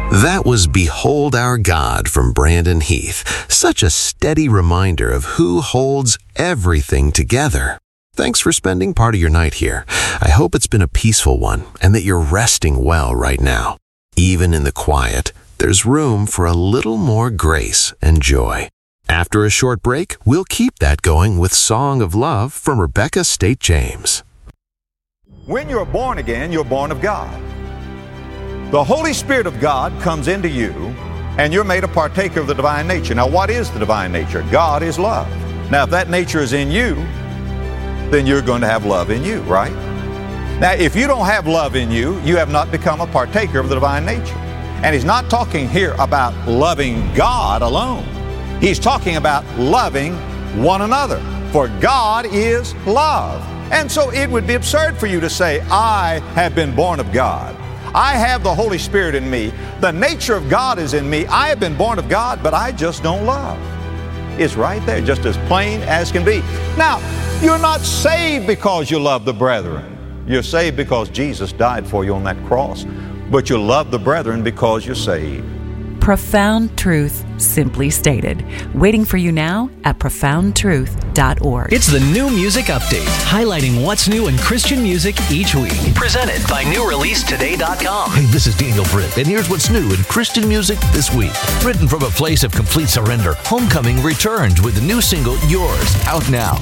That was Behold Our God from Brandon Heath. Such a steady reminder of who holds everything together. Thanks for spending part of your night here. I hope it's been a peaceful one and that you're resting well right now. Even in the quiet, there's room for a little more grace and joy. After a short break, we'll keep that going with Song of Love from Rebecca State James. When you're born again, you're born of God. The Holy Spirit of God comes into you, and you're made a partaker of the divine nature. Now, what is the divine nature? God is love. Now, if that nature is in you, then you're going to have love in you, right? Now, if you don't have love in you, you have not become a partaker of the divine nature. And he's not talking here about loving God alone. He's talking about loving one another. For God is love. And so it would be absurd for you to say, I have been born of God. I have the Holy Spirit in me. The nature of God is in me. I have been born of God, but I just don't love. It's right there, just as plain as can be. Now, you're not saved because you love the brethren. You're saved because Jesus died for you on that cross. But you love the brethren because you're saved. Profound truth, simply stated. Waiting for you now at profoundtruth.org. It's the New Music Update, highlighting what's new in Christian music each week. Presented by NewReleaseToday.com. Hey, this is Daniel Britt, and here's what's new in Christian music this week. Written from a place of complete surrender, Homecoming returns with the new single, Yours, out now.